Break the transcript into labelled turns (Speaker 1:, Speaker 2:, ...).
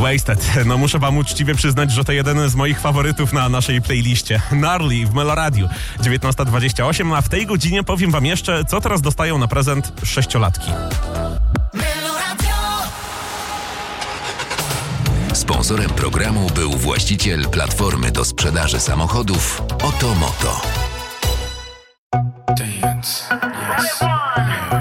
Speaker 1: Wasted. No muszę wam uczciwie przyznać, że to jeden z moich faworytów na naszej playliście. Gnarly w Meloradiu. 19:28, a w tej godzinie powiem wam jeszcze, co teraz dostają na prezent 6-latki.
Speaker 2: Sponsorem programu był właściciel platformy do sprzedaży samochodów Otomoto.
Speaker 3: Dance, yes, yeah.